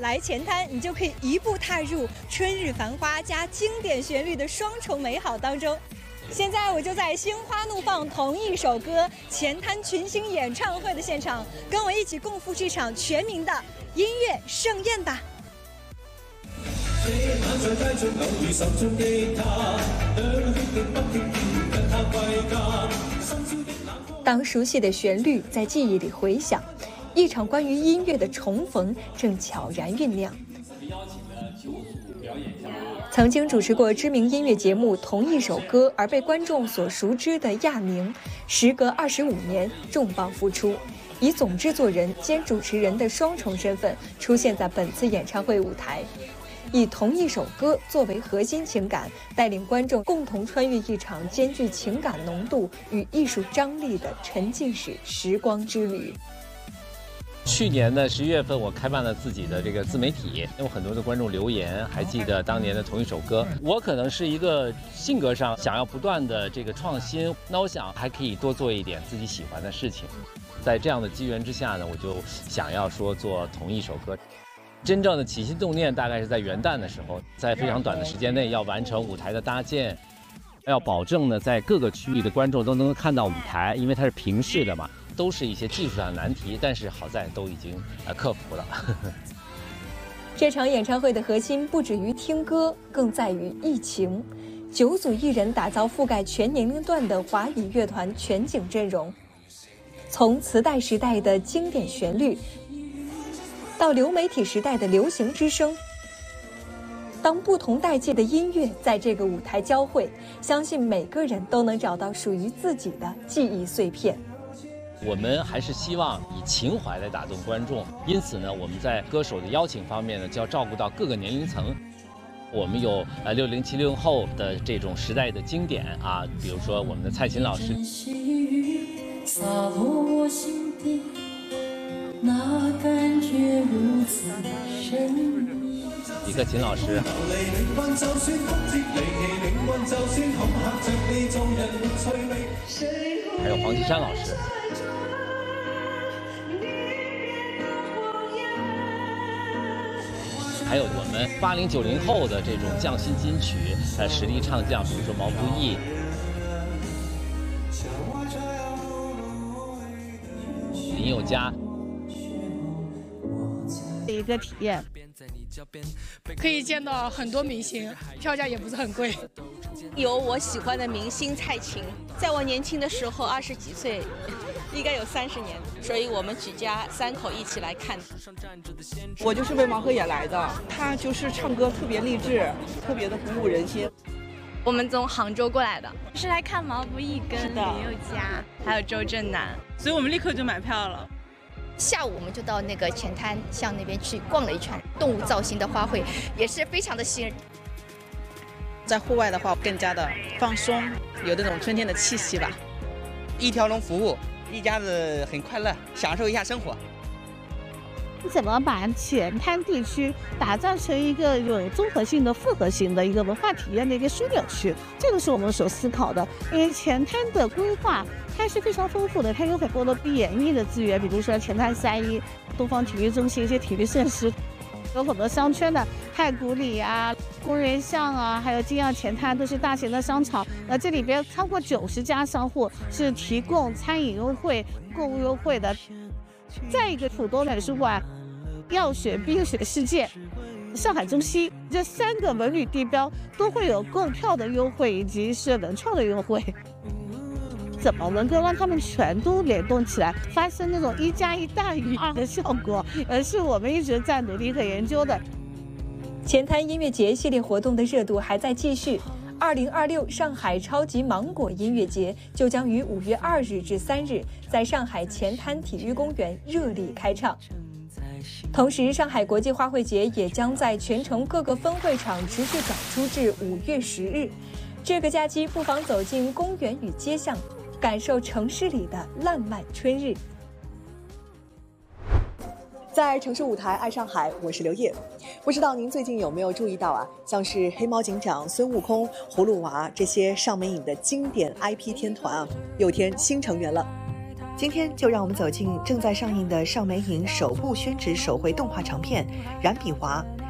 来前滩，你就可以一步踏入春日繁花加经典旋律的双重美好当中。现在我就在心花怒放同一首歌前滩群星演唱会的现场，跟我一起共赴这场全民的音乐盛宴吧。当熟悉的旋律在记忆里回响，一场关于音乐的重逢正悄然酝酿。曾经主持过知名音乐节目《同一首歌》而被观众所熟知的亚明，时隔25年重磅复出，以总制作人兼主持人的双重身份出现在本次演唱会舞台，以同一首歌作为核心情感，带领观众共同穿越一场兼具情感浓度与艺术张力的沉浸式时光之旅。 去年的11月份，我开办了自己的这个自媒体，有很多的观众留言，还记得当年的同一首歌。我可能是一个性格上想要不断的这个创新，那我想还可以多做一点自己喜欢的事情。在这样的机缘之下呢，我就想要说做同一首歌。真正的起心动念大概是在元旦的时候，在非常短的时间内要完成舞台的搭建，要保证呢在各个区域的观众都能看到舞台，因为它是平视的嘛。都是一些技术上的难题，但是好在都已经克服了。 这场演唱会的核心不止于听歌，更在于艺情。9组艺人打造覆盖全年龄段的华语乐团全景阵容，从磁带时代的经典旋律，到流媒体时代的流行之声。当不同代际的音乐在这个舞台交汇，相信每个人都能找到属于自己的记忆碎片。 我们还是希望以情怀来打动观众，因此呢，我们在歌手的邀请方面呢，就要照顾到各个年龄层。我们有60、70后的这种时代的经典啊，比如说我们的蔡琴老师，李克勤老师，还有黄绮珊老师。还有我们80、90后的这种匠心金曲，实力唱将，比如说毛不易、林宥嘉。 一个体验， 可以见到很多明星，票价也不是很贵。 有我喜欢的明星蔡琴，在我年轻的时候20几岁，应该有30年，所以我们举家3口一起来看。 我就是为王鹤野来的，他就是唱歌特别励志，特别的鼓舞人心。 我们从杭州过来的，是来看毛不易跟林宥嘉，还有周震南， 所以我们立刻就买票了。 下午我们就到那个前滩巷那边去逛了一圈，动物造型的花卉也是非常的吸引人。 在户外的话，更加的放松，有那种春天的气息吧。 一条龙服务，一家子很快乐，享受一下生活。 怎么把前滩地区打造成一个有综合性的、复合性的一个文化体验的一个枢纽区？这个是我们所思考的。因为前滩的规划它是非常丰富的，它有很多的演艺的资源，比如说前滩3·1、东方体育中心一些体育设施，有很多商圈的太古里啊、工人巷啊，还有金耀前滩都是大型的商场。这里边超过90家商户是提供餐饮优惠、购物优惠的。再一个，浦东美术馆、药学冰雪世界、上海中心这3个文旅地标都会有购票的优惠以及是文创的优惠。怎么能够让他们全都联动起来，发生那种1+1大于2的效果，是我们一直在努力和研究的。 前滩音乐节系列活动的热度还在继续。2026上海超级芒果音乐节就将于5月2日至3日在上海前滩体育公园热力开唱。同时，上海国际花卉节也将在全城各个分会场持续展出至5月10日。这个假期不妨走进公园与街巷，感受城市里的烂漫春日。 在城市舞台爱上海，我是刘烨。不知道您最近有没有注意到啊，像是黑猫警长、孙悟空、葫芦娃这些上美影的经典 IP 天团啊，又添新成员了。 今天就让我们走进正在上映的尚美影首部宣纸手绘动画长片《燃笔划》，